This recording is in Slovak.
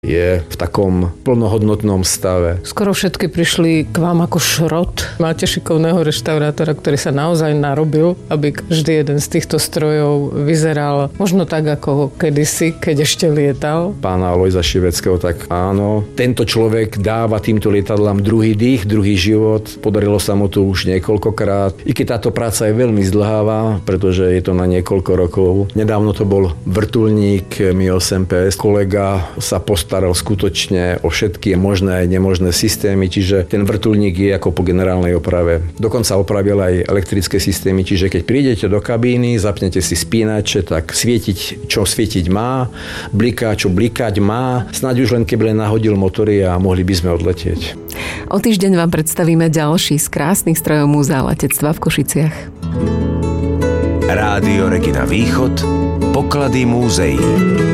Je v takom plnohodnotnom stave. Skoro všetky prišli k vám ako šrot. Máte šikovného reštaurátora, ktorý sa naozaj narobil, aby každý jeden z týchto strojov vyzeral možno tak, ako kedysi, keď ešte lietal. Pána Alojza Šiveckého, tak áno. Tento človek dáva týmto lietadlám druhý dých, druhý život. Podarilo sa mu to už niekoľkokrát. I keď táto práca je veľmi zdĺhavá, pretože je to na niekoľko rokov. Nedávno to bol vrtuľník Mi-8PS. Kolega sa postaral skutočne o všetky možné aj nemožné systémy, čiže ten vrtuľník je ako po generálnej oprave. Dokonca opravil aj elektrické systémy, čiže keď prídete do kabíny, zapnete si spínače, tak svietiť, čo svietiť má, bliká, čo blikať má, snáď už len keby len nahodil motory a mohli by sme odletieť. O týždeň vám predstavíme ďalší z krásnych strojov Múzea letectva v Košiciach. Rádio Regina Východ, poklady múzeí.